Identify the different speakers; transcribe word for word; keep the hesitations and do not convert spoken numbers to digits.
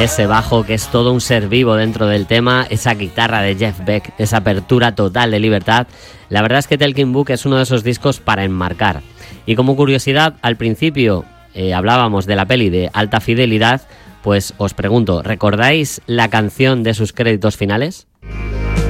Speaker 1: ese bajo que es todo un ser vivo dentro del tema, esa guitarra de Jeff Beck, esa apertura total de libertad. La verdad es que Talking Book es uno de esos discos para enmarcar. Y como curiosidad, al principio eh, hablábamos de la peli de Alta Fidelidad, pues os pregunto, ¿recordáis la canción de sus créditos finales?